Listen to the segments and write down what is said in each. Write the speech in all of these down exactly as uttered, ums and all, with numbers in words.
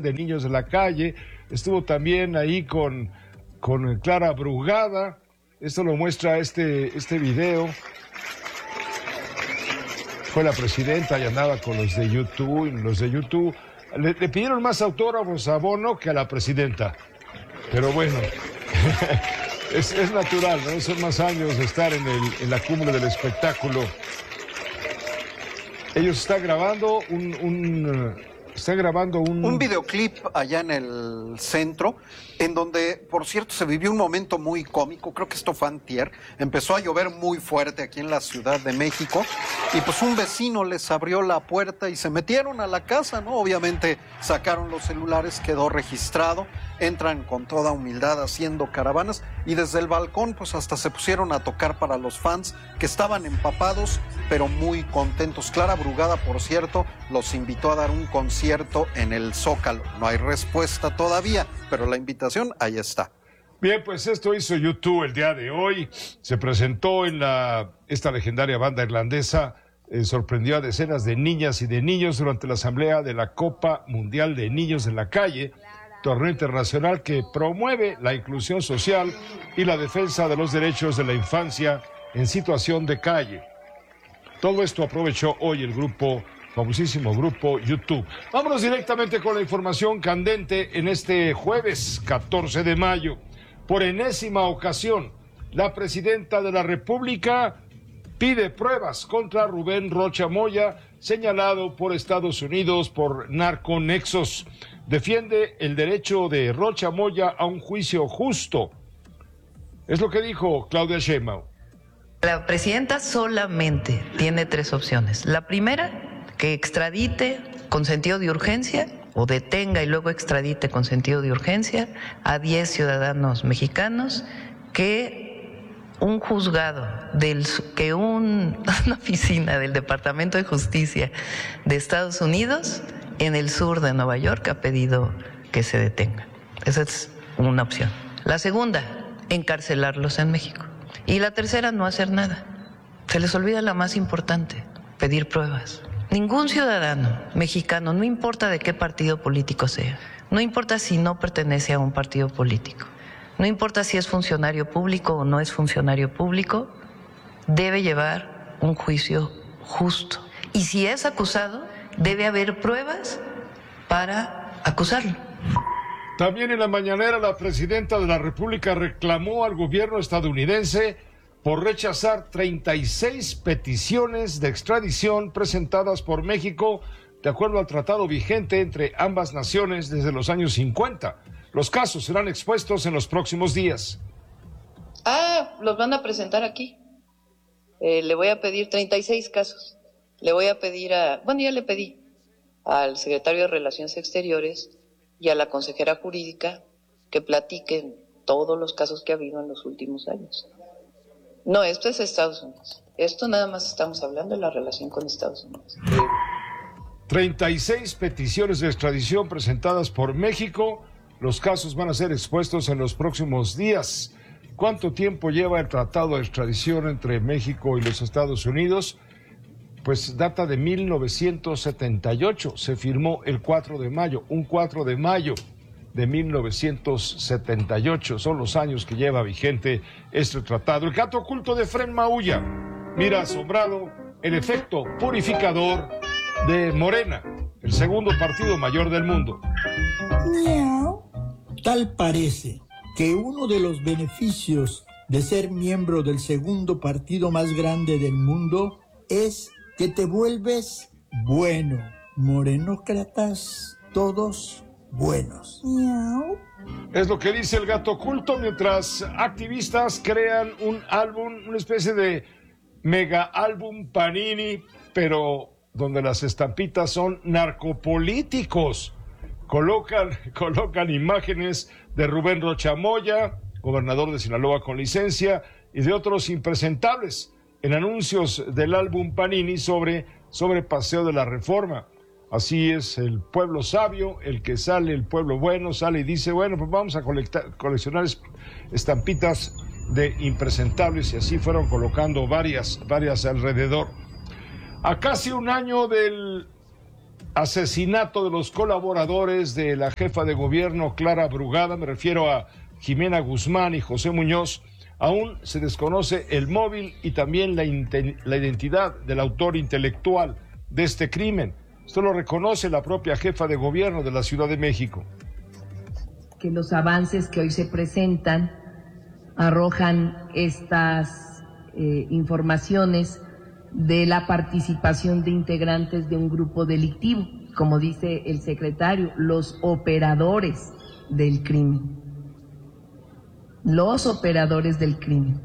de Niños de la Calle. Estuvo también ahí con, con Clara Brugada. Esto lo muestra este, este video. Fue la presidenta y andaba con los de YouTube. Y los de YouTube le, le pidieron más autógrafos a Bono que a la presidenta. Pero bueno, es, es natural, ¿no? Son más años de estar en, el, en la cúmula del espectáculo. Ellos están grabando un... un Está grabando un... Un videoclip allá en el centro, en donde, por cierto, se vivió un momento muy cómico. Creo que esto fue antier. Empezó a llover muy fuerte aquí en la Ciudad de México. Y pues un vecino les abrió la puerta y se metieron a la casa, ¿no? Obviamente sacaron los celulares, quedó registrado. Entran con toda humildad haciendo caravanas. Y desde el balcón, pues hasta se pusieron a tocar para los fans, que estaban empapados, pero muy contentos. Clara Brugada, por cierto, los invitó a dar un concierto en el Zócalo. No hay respuesta todavía, pero la invitación ahí está. Bien, pues esto hizo YouTube el día de hoy. Se presentó en la esta legendaria banda irlandesa. Eh, sorprendió a decenas de niñas y de niños durante la asamblea de la Copa Mundial de Niños de la Calle, torneo internacional que promueve la inclusión social y la defensa de los derechos de la infancia en situación de calle. Todo esto aprovechó hoy el grupo, famosísimo grupo YouTube. Vámonos directamente con la información candente en este jueves catorce de mayo. Por enésima ocasión, la presidenta de la República pide pruebas contra Rubén Rocha Moya, señalado por Estados Unidos por narconexos. Defiende el derecho de Rocha Moya a un juicio justo. Es lo que dijo Claudia Sheinbaum. La presidenta solamente tiene tres opciones. La primera, que extradite con sentido de urgencia, o detenga y luego extradite con sentido de urgencia a diez ciudadanos mexicanos que un juzgado, del, que un, una oficina del Departamento de Justicia de Estados Unidos en el sur de Nueva York ha pedido que se detenga. Esa es una opción. La segunda, encarcelarlos en México. Y la tercera, no hacer nada. Se les olvida la más importante, pedir pruebas. Ningún ciudadano mexicano, no importa de qué partido político sea, no importa si no pertenece a un partido político, no importa si es funcionario público o no es funcionario público, debe llevar un juicio justo. Y si es acusado, debe haber pruebas para acusarlo. También en la mañanera la presidenta de la República reclamó al gobierno estadounidense por rechazar treinta y seis peticiones de extradición presentadas por México de acuerdo al tratado vigente entre ambas naciones desde los años cincuenta. Los casos serán expuestos en los próximos días. Ah, los van a presentar aquí. Eh, le voy a pedir treinta y seis casos. Le voy a pedir a, bueno, ya le pedí al secretario de Relaciones Exteriores y a la consejera jurídica que platiquen todos los casos que ha habido en los últimos años. No, esto es Estados Unidos. Esto nada más estamos hablando de la relación con Estados Unidos. treinta y seis peticiones de extradición presentadas por México. Los casos van a ser expuestos en los próximos días. ¿Cuánto tiempo lleva el tratado de extradición entre México y los Estados Unidos? Pues data de mil novecientos setenta y ocho. Se firmó el cuatro de mayo, un cuatro de mayo de mil novecientos setenta y ocho. Son los años que lleva vigente este tratado. El gato oculto de Fren Maulla mira asombrado el efecto purificador de Morena, el segundo partido mayor del mundo. Miau. Tal parece que uno de los beneficios de ser miembro del segundo partido más grande del mundo es que te vuelves bueno. Morenócratas, todos buenos. Miau. Es lo que dice el gato oculto mientras activistas crean un álbum, una especie de mega álbum Panini, pero donde las estampitas son narcopolíticos. Colocan, colocan imágenes de Rubén Rocha Moya, gobernador de Sinaloa con licencia, y de otros impresentables en anuncios del álbum Panini sobre, sobre Paseo de la Reforma. Así es el pueblo sabio, el que sale, el pueblo bueno, sale y dice, bueno, pues vamos a colectar, coleccionar estampitas de impresentables, y así fueron colocando varias, varias alrededor. A casi un año del asesinato de los colaboradores de la jefa de gobierno Clara Brugada, me refiero a Jimena Guzmán y José Muñoz. Aún se desconoce el móvil y también la, la identidad del autor intelectual de este crimen. Esto lo reconoce la propia jefa de gobierno de la Ciudad de México. Que los avances que hoy se presentan arrojan estas eh, informaciones de la participación de integrantes de un grupo delictivo, como dice el secretario, los operadores del crimen. Los operadores del crimen.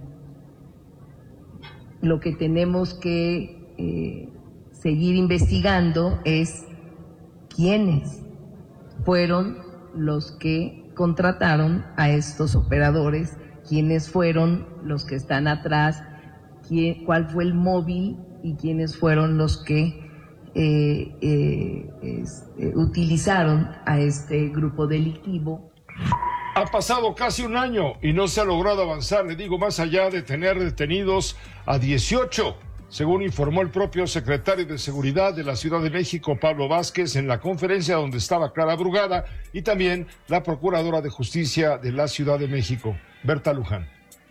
Lo que tenemos que eh, seguir investigando es quiénes fueron los que contrataron a estos operadores, quiénes fueron los que están atrás, quién, cuál fue el móvil y quiénes fueron los que eh, eh, es, eh, utilizaron a este grupo delictivo. Ha pasado casi un año y no se ha logrado avanzar, le digo, más allá de tener detenidos a dieciocho, según informó el propio secretario de Seguridad de la Ciudad de México, Pablo Vázquez, en la conferencia donde estaba Clara Brugada, y también la Procuradora de Justicia de la Ciudad de México, Berta Luján.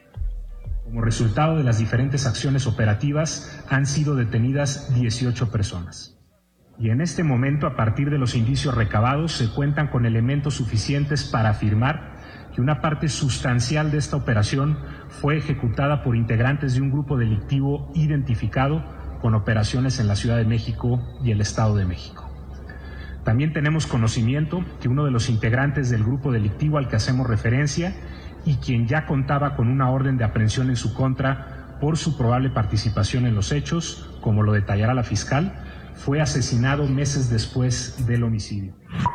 Como resultado de las diferentes acciones operativas, han sido detenidas dieciocho personas. Y en este momento, a partir de los indicios recabados, se cuentan con elementos suficientes para afirmar que una parte sustancial de esta operación fue ejecutada por integrantes de un grupo delictivo identificado con operaciones en la Ciudad de México y el Estado de México. También tenemos conocimiento que uno de los integrantes del grupo delictivo al que hacemos referencia y quien ya contaba con una orden de aprehensión en su contra por su probable participación en los hechos, como lo detallará la fiscal, fue asesinado meses después del homicidio.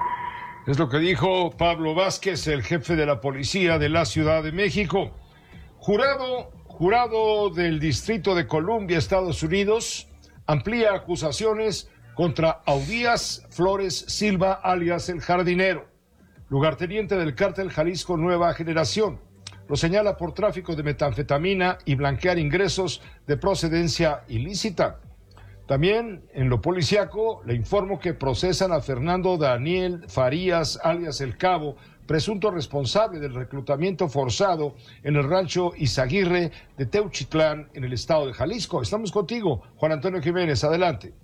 Es lo que dijo Pablo Vázquez, el jefe de la policía de la Ciudad de México. Jurado, jurado del Distrito de Columbia, Estados Unidos, amplía acusaciones contra Audías Flores Silva, alias El Jardinero, lugarteniente del cártel Jalisco Nueva Generación. Lo señala por tráfico de metanfetamina y blanquear ingresos de procedencia ilícita. También en lo policiaco le informo que procesan a Fernando Daniel Farías, alias El Cabo, presunto responsable del reclutamiento forzado en el rancho Izaguirre de Teuchitlán, en el estado de Jalisco. Estamos contigo, Juan Antonio Jiménez, adelante.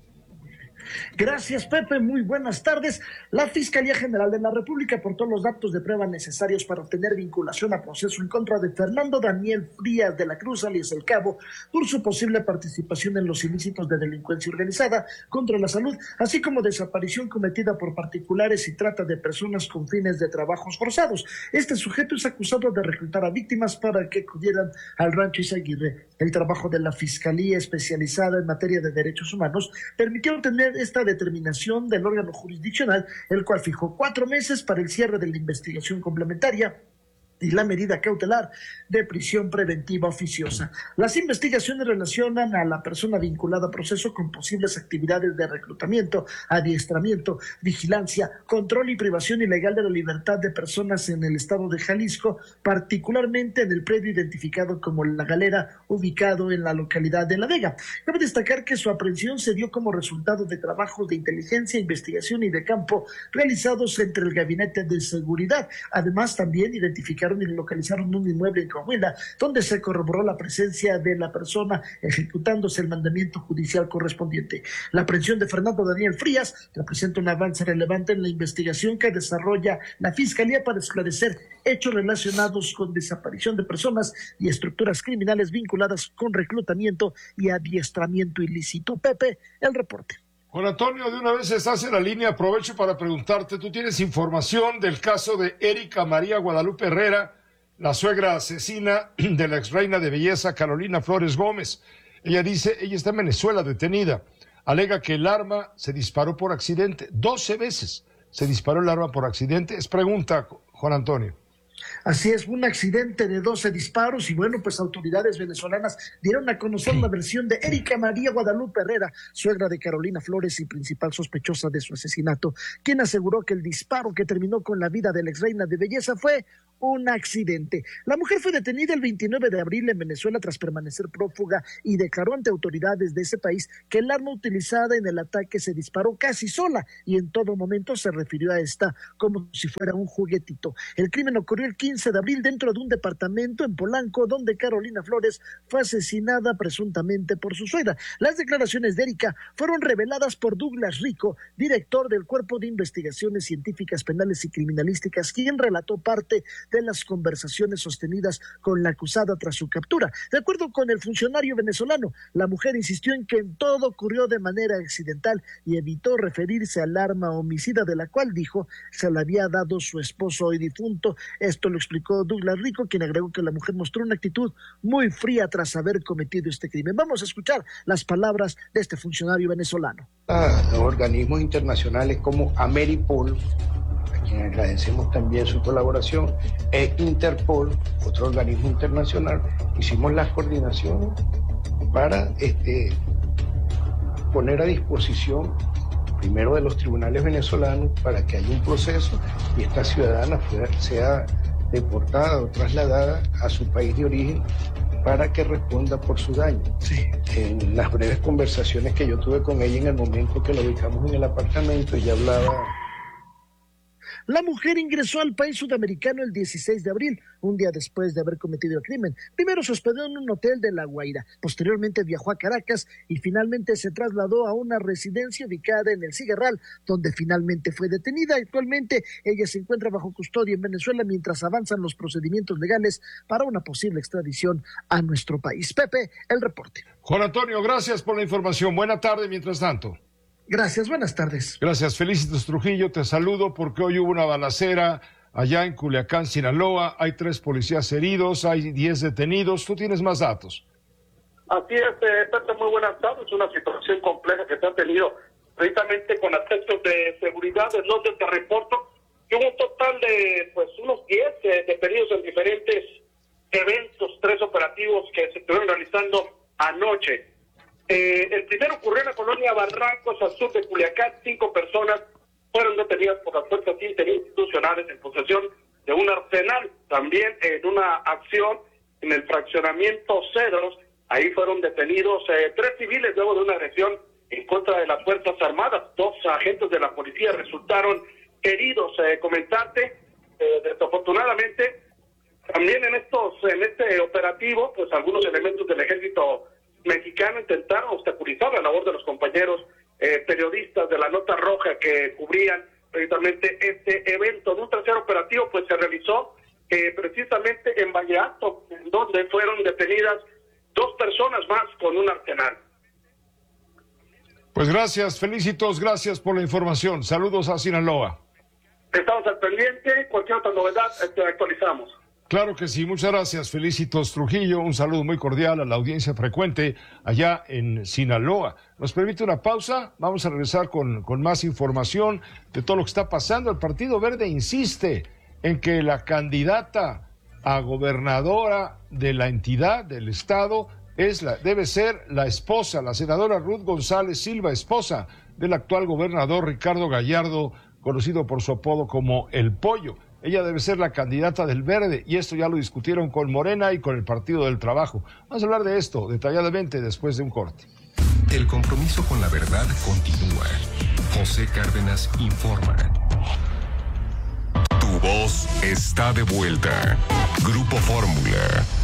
Gracias, Pepe. Muy buenas tardes. La Fiscalía General de la República aportó los datos de prueba necesarios para obtener vinculación a proceso en contra de Fernando Daniel Frías de la Cruz, alias El Cabo, por su posible participación en los ilícitos de delincuencia organizada contra la salud, así como desaparición cometida por particulares y trata de personas con fines de trabajos forzados. Este sujeto es acusado de reclutar a víctimas para que acudieran al rancho Izaguirre. El trabajo de la Fiscalía Especializada en Materia de Derechos Humanos permitió obtener esta determinación del órgano jurisdiccional, el cual fijó cuatro meses para el cierre de la investigación complementaria y la medida cautelar de prisión preventiva oficiosa. Las investigaciones relacionan a la persona vinculada a proceso con posibles actividades de reclutamiento, adiestramiento, vigilancia, control y privación ilegal de la libertad de personas en el estado de Jalisco, particularmente en el predio identificado como La Galera, ubicado en la localidad de La Vega. Cabe destacar que su aprehensión se dio como resultado de trabajos de inteligencia, investigación y de campo realizados entre el Gabinete de Seguridad. Además, también identificaron y localizaron un inmueble en Coahuila, donde se corroboró la presencia de la persona ejecutándose el mandamiento judicial correspondiente. La aprehensión de Fernando Daniel Frías representa un avance relevante en la investigación que desarrolla la Fiscalía para esclarecer hechos relacionados con desaparición de personas y estructuras criminales vinculadas con reclutamiento y adiestramiento ilícito. Pepe, el reporte. Juan Antonio, de una vez estás en la línea, aprovecho para preguntarte, tú tienes información del caso de Erika María Guadalupe Herrera, la suegra asesina de la exreina de belleza Carolina Flores Gómez. Ella dice, ella está en Venezuela detenida, alega que el arma se disparó por accidente, doce veces se disparó el arma por accidente. Es pregunta, Juan Antonio. Así es, un accidente de doce disparos y bueno, pues autoridades venezolanas dieron a conocer la versión de Erika María Guadalupe Herrera, suegra de Carolina Flores y principal sospechosa de su asesinato, quien aseguró que el disparo que terminó con la vida de la exreina de belleza fue un accidente. La mujer fue detenida el veintinueve de abril en Venezuela tras permanecer prófuga y declaró ante autoridades de ese país que el arma utilizada en el ataque se disparó casi sola y en todo momento se refirió a esta como si fuera un juguetito. El crimen ocurrió el quince de abril dentro de un departamento en Polanco, donde Carolina Flores fue asesinada presuntamente por su suegra. Las declaraciones de Erika fueron reveladas por Douglas Rico, director del Cuerpo de Investigaciones Científicas Penales y Criminalísticas, quien relató parte de las conversaciones sostenidas con la acusada tras su captura. De acuerdo con el funcionario venezolano, la mujer insistió en que todo ocurrió de manera accidental y evitó referirse al arma homicida de la cual dijo se la había dado su esposo hoy difunto. Esto lo explicó Douglas Rico, quien agregó que la mujer mostró una actitud muy fría tras haber cometido este crimen. Vamos a escuchar las palabras de este funcionario venezolano. A organismos internacionales como Ameripol, a quien agradecemos también su colaboración, e Interpol, otro organismo internacional, hicimos las coordinaciones para este, poner a disposición primero de los tribunales venezolanos para que haya un proceso y esta ciudadana sea deportada o trasladada a su país de origen para que responda por su daño. Sí. En las breves conversaciones que yo tuve con ella en el momento que la ubicamos en el apartamento, ella hablaba... La mujer ingresó al país sudamericano el dieciséis de abril, un día después de haber cometido el crimen. Primero se hospedó en un hotel de La Guaira, posteriormente viajó a Caracas y finalmente se trasladó a una residencia ubicada en El Cigueral, donde finalmente fue detenida. Actualmente ella se encuentra bajo custodia en Venezuela mientras avanzan los procedimientos legales para una posible extradición a nuestro país. Pepe, el reporte. Juan Antonio, gracias por la información. Buena tarde mientras tanto. Gracias, buenas tardes. Gracias, Felicitos Trujillo, te saludo porque hoy hubo una balacera allá en Culiacán, Sinaloa. Hay tres policías heridos, hay diez detenidos. ¿Tú tienes más datos? Así es, eh, Pepe, muy buenas tardes. Una situación compleja que se ha tenido precisamente con aspectos de seguridad. Es lo que te reporto que hubo un total de pues unos diez eh, detenidos en diferentes eventos, tres operativos que se estuvieron realizando anoche. Eh, el primero ocurrió en la colonia Barrancos, al sur de Culiacán. Cinco personas fueron detenidas por las fuerzas interinstitucionales en posesión de un arsenal. También en una acción en el fraccionamiento Cedros, ahí fueron detenidos eh, tres civiles luego de una agresión en contra de las Fuerzas Armadas. Dos agentes de la policía resultaron heridos. Eh, comentarte, eh, desafortunadamente, también en estos en este operativo, pues algunos elementos del ejército mexicano intentaron obstaculizar la labor de los compañeros eh, periodistas de la Nota Roja que cubrían precisamente este evento. En un tercer operativo pues se realizó eh, precisamente en Valle Alto, en donde fueron detenidas dos personas más con un arsenal. Pues gracias, Felicitos, gracias por la información. Saludos a Sinaloa. Estamos al pendiente, cualquier otra novedad te actualizamos. Claro que sí, muchas gracias, Felicitos Trujillo. Un saludo muy cordial a la audiencia frecuente allá en Sinaloa. ¿Nos permite una pausa? Vamos a regresar con, con más información de todo lo que está pasando. El Partido Verde insiste en que la candidata a gobernadora de la entidad, del estado, es la, debe ser la esposa, la senadora Ruth González Silva, esposa del actual gobernador Ricardo Gallardo, conocido por su apodo como El Pollo. Ella debe ser la candidata del Verde y esto ya lo discutieron con Morena y con el Partido del Trabajo. Vamos a hablar de esto detalladamente después de un corte. El compromiso con la verdad continúa. José Cárdenas informa. Tu voz está de vuelta. Grupo Fórmula.